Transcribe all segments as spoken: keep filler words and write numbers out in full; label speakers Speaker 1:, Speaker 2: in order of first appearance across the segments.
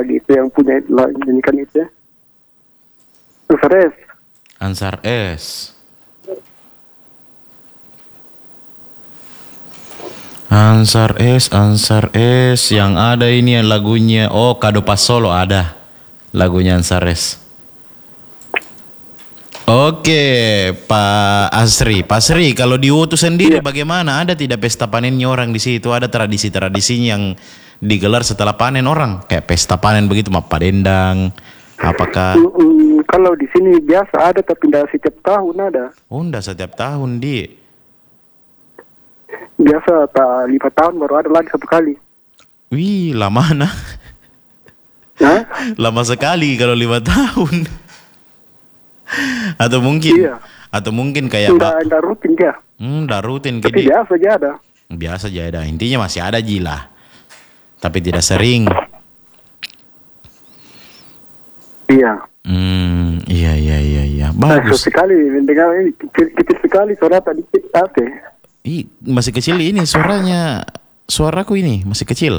Speaker 1: lagi itu yang punya nyanyikan itu ya. Ansar S.
Speaker 2: Ansar S. Ansar S, Ansar S. Yang ada ini yang lagunya, oh Kado Pas Solo ada. Lagunya Ansar S. Oke, Pak Asri. Pak Asri, kalau di Wotu sendiri
Speaker 1: Iya.
Speaker 2: bagaimana? Ada tidak pesta panennya orang di situ? Ada tradisi-tradisi yang digelar setelah panen orang? Kayak pesta panen begitu, Mapadendang. Apakah?
Speaker 1: Mm, mm, kalau di sini biasa ada tapi tidak setiap tahun ada.
Speaker 2: Oh, enggak setiap tahun, Di.
Speaker 1: Biasa tak lima tahun baru ada lagi satu kali.
Speaker 2: Wih, lama nah.
Speaker 1: Hah?
Speaker 2: Lama sekali kalau lima tahun. Atau mungkin,
Speaker 1: Iya.
Speaker 2: atau mungkin kayak
Speaker 1: Tidak,
Speaker 2: Pak.
Speaker 1: tidak rutin ya.
Speaker 2: Hmm, udah rutin
Speaker 1: Tapi
Speaker 2: gini.
Speaker 1: biasa aja ada.
Speaker 2: Biasa aja ada. Intinya masih ada Jila. Tapi tidak sering.
Speaker 1: Iya.
Speaker 2: Hmm, iya iya iya iya.
Speaker 1: Nah,
Speaker 2: Bagus.
Speaker 1: sekali mendengar ini kecil, kecil sekali suara tadi tapi
Speaker 2: Ih, masih kecil ini suaranya. Suaraku ini masih kecil.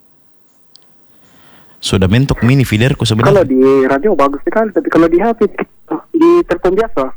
Speaker 2: Sudah mentok mini feederku
Speaker 1: kalau
Speaker 2: sebenarnya.
Speaker 1: di radio bagus sekali tapi kalau di H P di telepon biasa.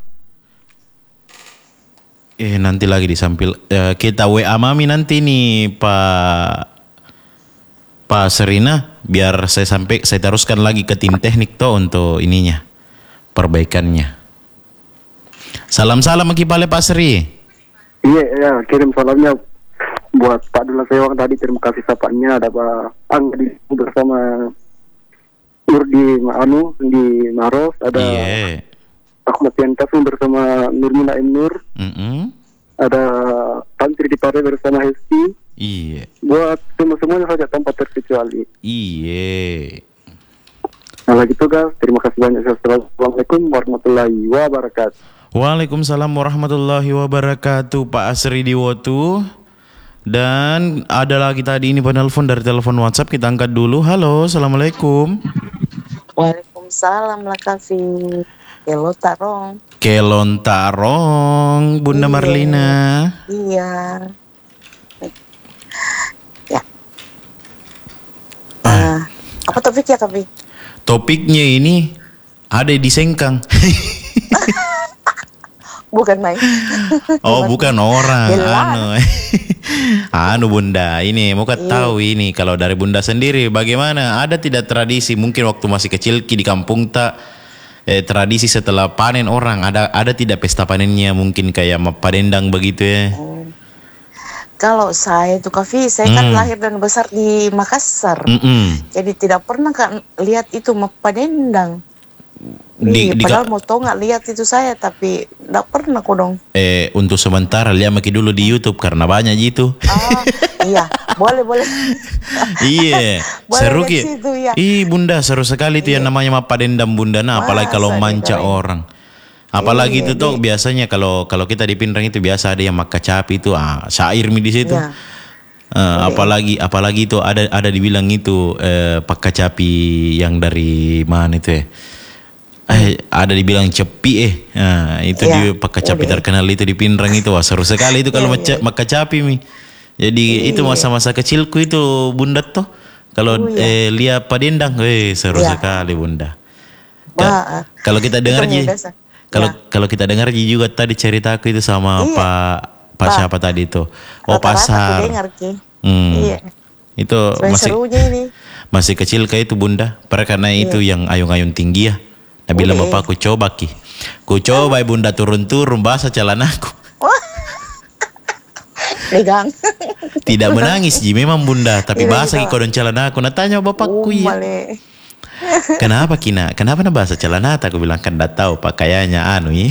Speaker 2: Eh nanti lagi disampil eh, kita W A Mami nanti nih Pak Pak Serina biar saya sampai saya teruskan lagi ke tim teknik toh untuk ininya perbaikannya. Salam-salam Ki Pale Pak Seri.
Speaker 1: Iya ya kirim salamnya buat Pak Dula Sewang tadi, terima kasih sapanya. Ada Pak Angga di bersama Nur di Anu di Maros, ada
Speaker 2: Iya.
Speaker 1: Ahmad Yantasun bersama Nurmina M Nur,
Speaker 2: Mm-mm.
Speaker 1: ada Tantri di Pare bersama Hesti.
Speaker 2: Iya.
Speaker 1: Buat semua-semuanya saja tanpa terkecuali.
Speaker 2: Iya.
Speaker 1: Nah lagi tugas, terima kasih banyak. Assalamualaikum warahmatullahi wabarakatuh.
Speaker 2: Waalaikumsalam warahmatullahi wabarakatuh Pak Asri di Wotu. Dan ada lagi tadi ini penelpon dari telepon WhatsApp, kita angkat dulu. Halo, assalamualaikum.
Speaker 3: Waalaikumsalam lah Kafi. Kelo tarong.
Speaker 2: Kelon Tarong, Bunda
Speaker 3: Iya.
Speaker 2: Marlina.
Speaker 3: Iya. Ya.
Speaker 2: Ah.
Speaker 3: Ah, apa topik ya Kafi?
Speaker 2: Topiknya ini ada di Sengkang.
Speaker 3: Bukan main.
Speaker 2: Oh, bukan orang.
Speaker 3: Jelas.
Speaker 2: Anu. Anu Bunda, ini mau
Speaker 3: Iya.
Speaker 2: tahu ini kalau dari Bunda sendiri bagaimana? Ada tidak tradisi mungkin waktu masih kecil ki di kampung tak eh, tradisi setelah panen orang ada ada tidak pesta panennya mungkin kayak Mapadendang begitu ya?
Speaker 3: Kalau saya tuh Kafi, saya kan
Speaker 2: Hmm.
Speaker 3: lahir dan besar di Makassar.
Speaker 2: Mm-mm.
Speaker 3: Jadi tidak pernah kan lihat itu Mapadendang.
Speaker 2: Di,
Speaker 3: Ih,
Speaker 2: di,
Speaker 3: padahal mau tau nggak lihat itu saya, tapi tidak pernah kok dong.
Speaker 2: eh, untuk sementara lihat maki dulu di YouTube karena banyak gitu.
Speaker 3: Ah, iya, boleh boleh.
Speaker 2: Iya,
Speaker 3: Boleh
Speaker 2: seru
Speaker 3: lihat
Speaker 2: ki.
Speaker 3: situ, ya.
Speaker 2: Ih Bunda seru sekali tuh yang namanya Mapadendang Bunda. Nah, apalagi kalau
Speaker 3: Masa
Speaker 2: manca
Speaker 3: deh,
Speaker 2: orang. Apalagi
Speaker 3: Iya,
Speaker 2: itu tuh
Speaker 3: di-
Speaker 2: biasanya kalau kalau kita di Pinrang itu biasa ada yang maka capi itu ah syair mi di situ.
Speaker 3: Iya.
Speaker 2: Eh, apalagi apalagi itu ada ada dibilang itu eh, pakka capi yang dari mana itu ya? Eh, ada dibilang cepi eh. Nah, itu
Speaker 3: Iya,
Speaker 2: dia pakka capi
Speaker 3: udah.
Speaker 2: terkenal itu di Pinrang itu. Wah, seru sekali itu kalau
Speaker 3: Iya,
Speaker 2: maca-
Speaker 3: iya.
Speaker 2: maka capi mi. Jadi itu
Speaker 3: Iya.
Speaker 2: masa-masa kecilku itu Bunda tuh. Kalau
Speaker 3: Oh, iya.
Speaker 2: eh, lihat Padendang, eh seru
Speaker 3: Iya.
Speaker 2: sekali Bunda.
Speaker 3: Wah,
Speaker 2: Ka-
Speaker 3: ah.
Speaker 2: kalau kita dengar
Speaker 3: Itu
Speaker 2: Ji,
Speaker 3: biasa.
Speaker 2: kalau
Speaker 3: Ya.
Speaker 2: kalau kita dengar Ji juga tadi ceritaku itu sama
Speaker 3: Iya.
Speaker 2: Pak Pak
Speaker 3: Pak.
Speaker 2: siapa tadi itu? Oh
Speaker 3: Rata-rata
Speaker 2: Pasar.
Speaker 3: aku dengar, Ki.
Speaker 2: Hmm.
Speaker 3: Iya.
Speaker 2: Itu
Speaker 3: Sebenarnya
Speaker 2: masih
Speaker 3: serunya ini.
Speaker 2: masih kecil kayak itu Bunda. Karena
Speaker 3: Iya.
Speaker 2: itu yang ayun-ayun tinggi ya. Nah, bilang
Speaker 3: Udah.
Speaker 2: bapakku coba Ki. Ku coba Bunda turun-turun basah celanaku.
Speaker 3: Pegang.
Speaker 2: Tidak menangis Ji memang Bunda, tapi
Speaker 3: Iya,
Speaker 2: basah
Speaker 3: iya.
Speaker 2: Ki kodon celanaku. Nah tanya bapakku ya.
Speaker 3: Umale.
Speaker 2: Kenapa Kina? Kenapa na basah celana? Aku bilang kan enggak tahu pakaiannya anu ya.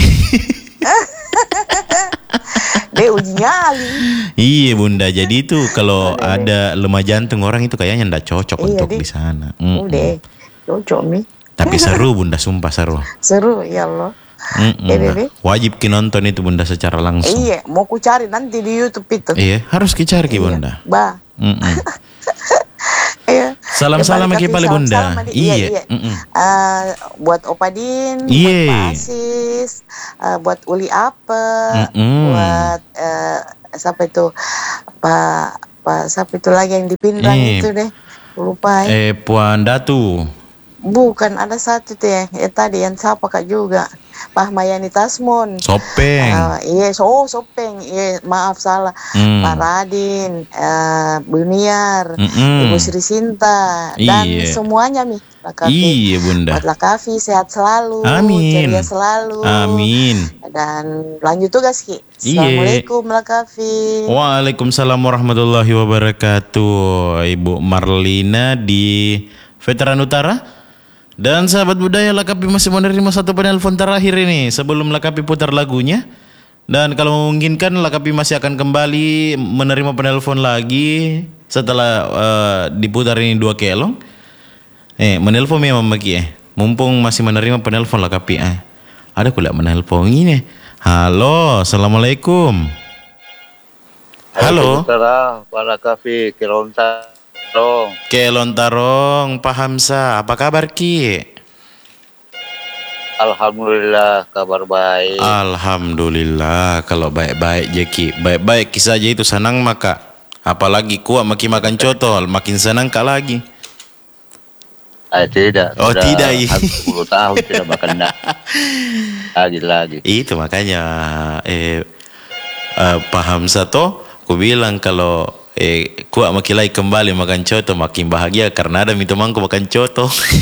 Speaker 3: Dia uji nyali.
Speaker 2: Iya Bunda, jadi itu kalau
Speaker 3: Udah,
Speaker 2: ada lemah jantung orang itu kayaknya ndak cocok
Speaker 3: Iya,
Speaker 2: untuk
Speaker 3: deh.
Speaker 2: di sana. Mm-mm.
Speaker 3: Udah. Cocok mi.
Speaker 2: Tapi seru Bunda, sumpah seru.
Speaker 3: Seru ya Allah.
Speaker 2: Mm-mm.
Speaker 3: Iya, deh.
Speaker 2: Wajib ki nonton itu Bunda secara langsung.
Speaker 3: Iya, mau ku cari nanti di YouTube itu.
Speaker 2: Iya, harus ki cari ki Bunda.
Speaker 3: Ba.
Speaker 2: Mm-mm.
Speaker 3: Iya.
Speaker 2: Salam-salam
Speaker 3: Ya,
Speaker 2: ki
Speaker 3: balik
Speaker 2: Pale
Speaker 3: lagi,
Speaker 2: Bunda.
Speaker 3: salam-salam, Adi.
Speaker 2: Iya.
Speaker 3: Iya, iya.
Speaker 2: Mm-mm.
Speaker 3: Eh, buat Opadin,
Speaker 2: Iya.
Speaker 3: buat Pak Asis, eh, buat Uli Ape,
Speaker 2: Mm-mm.
Speaker 3: buat eh, siapa itu Pak Pak siapa itu lagi yang di Pinrang
Speaker 2: Eh,
Speaker 3: itu deh. Aku lupa eh.
Speaker 2: Eh, Puan Datu.
Speaker 3: Bukan, ada satu tuh ya, ya tadi yang siapa kak juga, Pak Mayani Tasmon.
Speaker 2: Sopeng.
Speaker 3: Uh, iya, so, oh Sopeng, iya maaf salah.
Speaker 2: Hmm.
Speaker 3: Pak Radin, uh, Buniar,
Speaker 2: Mm-mm.
Speaker 3: Ibu Sri Sinta, dan
Speaker 2: Iya.
Speaker 3: semuanya mi. Lakafi.
Speaker 2: Iya Bunda.
Speaker 3: Buat Lakafi sehat selalu,
Speaker 2: Amin.
Speaker 3: ceria selalu.
Speaker 2: Amin.
Speaker 3: Dan lanjut tugas Ki.
Speaker 2: Iya.
Speaker 3: Assalamualaikum Lakafi.
Speaker 2: Waalaikumsalam warahmatullahi wabarakatuh. Ibu Marlina di Veteran Utara. Dan sahabat budaya, Lakapi masih menerima satu penelpon terakhir ini sebelum Lakapi putar lagunya. Dan kalau memungkinkan Lakapi masih akan kembali menerima penelpon lagi setelah uh, diputar ini dua kelong. Eh, menelpon memang Maki eh. Mumpung masih menerima penelpon Lakapi eh. Ada pula menelpon ini. Halo, assalamualaikum. Halo.
Speaker 4: Waalaikumsalam, Pak Lakafi, Kelontarong.
Speaker 2: Kelontarong, Pak Hamsa, apa kabar Ki?
Speaker 4: Alhamdulillah, kabar baik.
Speaker 2: Alhamdulillah, kalau baik-baik je Ki. Baik-baik Ki saja itu senang maka. Apalagi kuat makin makan cotol, makin senang kak lagi.
Speaker 4: Ah, tidak.
Speaker 2: Oh
Speaker 4: sudah
Speaker 2: tidak iya.
Speaker 4: sepuluh tahun tidak makan lagi-lagi.
Speaker 2: Itu makanya eh, uh, Pak Hamsa toh, aku bilang kalau eh, kuat makin lagi kembali makan coto makin bahagia karena ada minta mangku makan coto.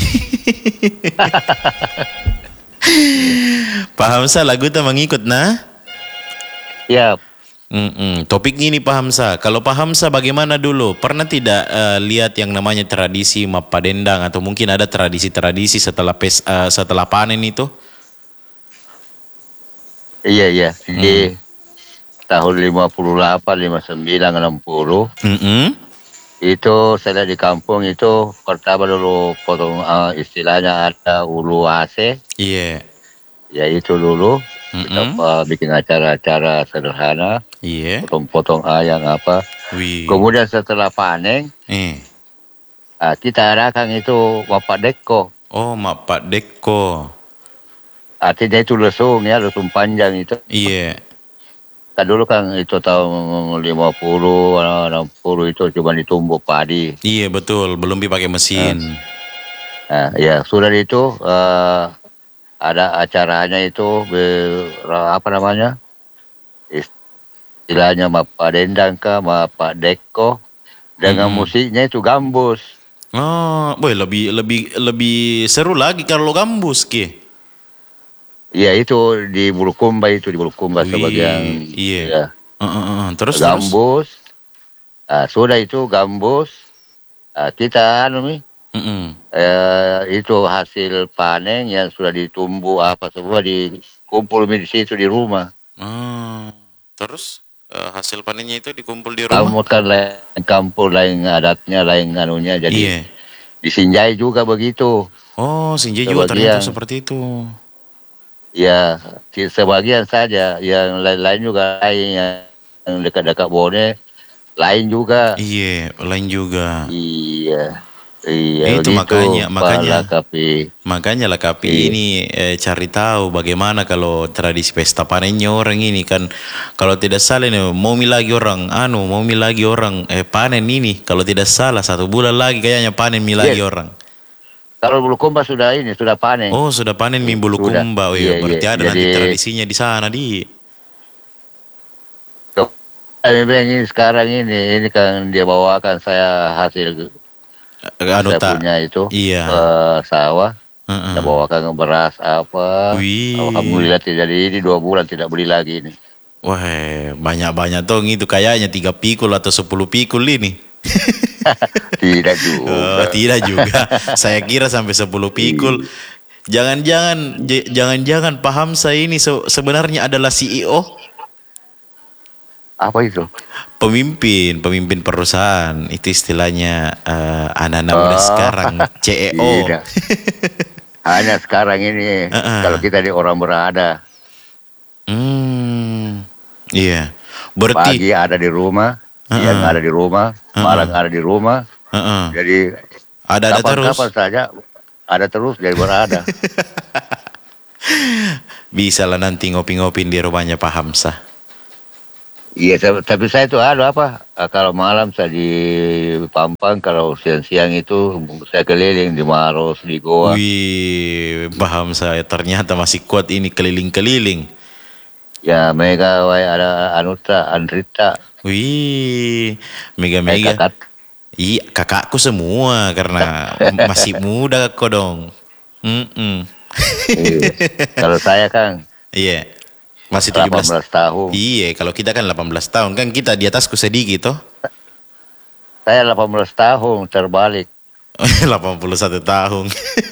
Speaker 2: Pak Hamsa lagu tak mengikut nah?
Speaker 4: Ya.
Speaker 2: Mm-mm. Topik ini Pak Hamsa. Kalau Pak Hamsa bagaimana dulu? Pernah tidak uh, lihat yang namanya tradisi Mapadendang atau mungkin ada tradisi-tradisi setelah pes, uh, setelah panen itu?
Speaker 4: Iya iya. Di hmm. tahun lima puluh delapan, lima puluh sembilan, enam puluh
Speaker 2: Mm-hmm.
Speaker 4: itu saya di kampung itu pertama dulu potong uh, istilahnya ada ulu ase.
Speaker 2: Iya.
Speaker 4: Yeah. Ya itu dulu.
Speaker 2: Mm-hmm.
Speaker 4: Kita uh, bikin acara-acara sederhana.
Speaker 2: Iya.
Speaker 4: Potong-potong ayam apa.
Speaker 2: Wih.
Speaker 4: Kemudian setelah panen,
Speaker 2: eh.
Speaker 4: uh, kita adakan itu Bapak Deko.
Speaker 2: Oh, Bapak Deko.
Speaker 4: Artinya itu lesung ya, lesung panjang itu.
Speaker 2: Iya.
Speaker 4: Kan dulu kan itu tahun lima puluh, enam puluh itu cuma ditumbuk padi.
Speaker 2: Iya betul, belum dipakai mesin.
Speaker 4: Nah, ya sudah itu uh, ada acaranya itu ber, apa namanya? Istilahnya Bapak Dendang kah, Bapak Deko dengan hmm. musiknya itu gambus.
Speaker 2: Oh, boy lebih lebih lebih seru lagi kalau gambus Ki.
Speaker 4: Iya itu di Bulukumba itu di Bulukumba
Speaker 2: Wih,
Speaker 4: sebagian.
Speaker 2: Iya.
Speaker 4: Ya.
Speaker 2: Uh, uh, uh. Terus
Speaker 4: gambus. Terus? Nah, sudah itu gambus. Nah, kita anu nih.
Speaker 2: Uh-uh.
Speaker 4: Eh, itu hasil panen yang sudah ditumbuh apa semua dikumpul di situ di rumah.
Speaker 2: Uh, terus uh, hasil panennya itu dikumpul di rumah.
Speaker 4: Kamu kan lain kampung lain adatnya lain anunya jadi.
Speaker 2: Iya.
Speaker 4: Di Sinjai juga begitu.
Speaker 2: Oh, Sinjai juga ternyata seperti itu.
Speaker 4: Ya, sebagian saja, yang lain-lain juga lain yang dekat-dekat Bone, lain juga.
Speaker 2: Iya, lain juga.
Speaker 4: Iya, iya.
Speaker 2: Itu makanya, makanya,
Speaker 4: Lakapi.
Speaker 2: makanya Lakapi iya. ini eh, cari tahu bagaimana kalau tradisi pesta panennya orang ini kan, kalau tidak salah nih, mau mi lagi orang, anu, mau mi lagi orang eh panen ini, kalau tidak salah satu bulan lagi kayaknya panen mi lagi yes. orang.
Speaker 4: Kalau Bulukumba sudah ini, sudah panen.
Speaker 2: Oh, sudah panen mie Bulukumba. Oh, iya, berarti iya. ada Jadi, nanti tradisinya di sana, Di.
Speaker 4: Ini sekarang ini, ini kan dia bawakan saya hasil
Speaker 2: anu
Speaker 4: saya punya itu
Speaker 2: iya.
Speaker 4: uh, sawah.
Speaker 2: Uh-uh.
Speaker 4: Dia bawakan beras apa.
Speaker 2: Wih.
Speaker 4: Alhamdulillah tidak jadi ini dua bulan tidak beli lagi ini.
Speaker 2: Wah, banyak-banyak dong itu kayaknya tiga pikul atau sepuluh pikul ini.
Speaker 4: Tidak juga.
Speaker 2: Oh, tidak juga. Saya kira sampai sepuluh pikul. Jangan-jangan j- jangan-jangan Pak Hamsa ini se- sebenarnya adalah C E O.
Speaker 4: Apa itu?
Speaker 2: Pemimpin, pemimpin perusahaan. Itu istilahnya uh, anak-anak
Speaker 4: oh,
Speaker 2: muda sekarang, C E O.
Speaker 4: Tidak. Hanya sekarang ini uh-uh. kalau kita di orang berada.
Speaker 2: Hmm. Iya. Berarti
Speaker 4: pagi ada di rumah. Uh-uh. Yang ada di rumah, uh-uh. malam ada di rumah,
Speaker 2: uh-uh.
Speaker 4: jadi
Speaker 2: ada-ada terus.
Speaker 4: Kapan saja ada terus, jadi berada.
Speaker 2: Bisa lah nanti ngopi-ngopi di rumahnya Pak Hamsa.
Speaker 4: Iya, tapi tapi saya itu ada apa? eh, Kalau malam saya di Pampang, kalau siang-siang itu saya keliling di Maros, di Goa.
Speaker 2: Wih, paham saya. Ternyata masih kuat ini keliling-keliling.
Speaker 4: Ya, Mega, Wai, ada Anutra, Andrita,
Speaker 2: Wih,
Speaker 4: saya
Speaker 2: mega-mega.
Speaker 4: kakak.
Speaker 2: Iya, kakakku semua karena masih muda kok dong. Mm-mm.
Speaker 4: Iya. Kalau saya kan
Speaker 2: Iya, masih tujuh
Speaker 4: delapan
Speaker 2: belas.
Speaker 4: belas tahun.
Speaker 2: Iya, kalau kita kan delapan belas tahun kan kita di atasku sedikit toh.
Speaker 4: Saya delapan belas tahun terbalik.
Speaker 2: delapan puluh satu tahun.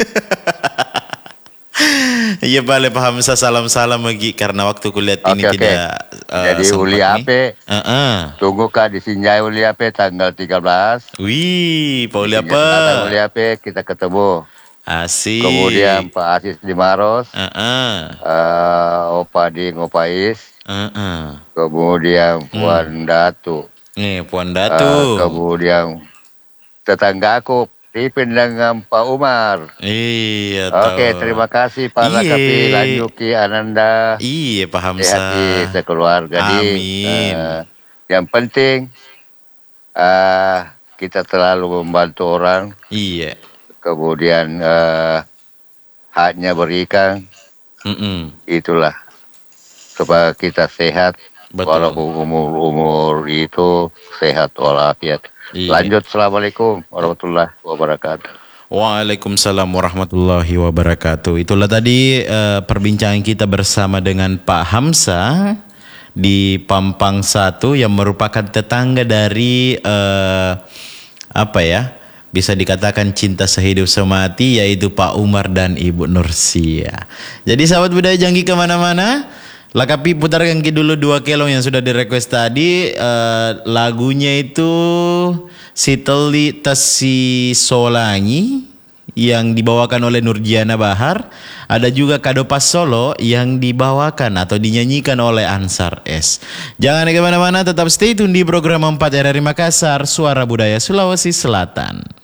Speaker 2: Iya, boleh paham saya salam-salam lagi karena waktu kulihat ini
Speaker 4: Oke, oke.
Speaker 2: tidak eh,
Speaker 4: Jadi
Speaker 2: sempat
Speaker 4: uli
Speaker 2: nih.
Speaker 4: ape,
Speaker 2: Heeh.
Speaker 4: tunggu Kak di Sinjai uli ape tanggal tiga belas.
Speaker 2: Wih, Pauli
Speaker 4: Sinjai Selatan uli
Speaker 2: apa?
Speaker 4: ape kita ketemu.
Speaker 2: Asik.
Speaker 4: Kemudian Pak Asis di Maros,
Speaker 2: Heeh.
Speaker 4: eh, Opa Ding, Opa Is,
Speaker 2: Heeh.
Speaker 4: kemudian Puan Datu,
Speaker 2: Nih, Puan
Speaker 4: eh,
Speaker 2: Datu.
Speaker 4: kemudian tetanggaku Pipin dengan Pak Umar.
Speaker 2: Iya,
Speaker 4: Oke,
Speaker 2: tahu.
Speaker 4: terima kasih Pak
Speaker 2: Iya.
Speaker 4: Lakapi Lanjuki Ananda.
Speaker 2: Iya, paham
Speaker 4: Sehat di
Speaker 2: sa.
Speaker 4: sekeluarga di.
Speaker 2: Amin.
Speaker 4: eh, yang penting eh kita selalu membantu orang,
Speaker 2: Iya.
Speaker 4: kemudian eh, haknya berikan,
Speaker 2: Mm-mm.
Speaker 4: itulah supaya kita sehat.
Speaker 2: Betul.
Speaker 4: Walaupun umur-umur itu sehat walafiat.
Speaker 2: Iya.
Speaker 4: Lanjut, Assalamualaikum warahmatullahi wabarakatuh.
Speaker 2: Waalaikumsalam warahmatullahi wabarakatuh. Itulah tadi eh, perbincangan kita bersama dengan Pak Hamsa di Pampang satu yang merupakan tetangga dari eh, apa ya? Bisa dikatakan cinta sehidup semati, yaitu Pak Umar dan Ibu Nursia. Jadi sahabat budaya jangan kemana-mana. Lakapi putarkan ke dulu dua kelong yang sudah direquest tadi. Eh, lagunya itu Siteli Tasi Solangi yang dibawakan oleh Nurjiana Bahar. Ada juga Kado Pas Solo yang dibawakan atau dinyanyikan oleh Ansar S. Jangan kemana-mana, tetap stay tune di program empat R R I Makassar, Suara Budaya Sulawesi Selatan.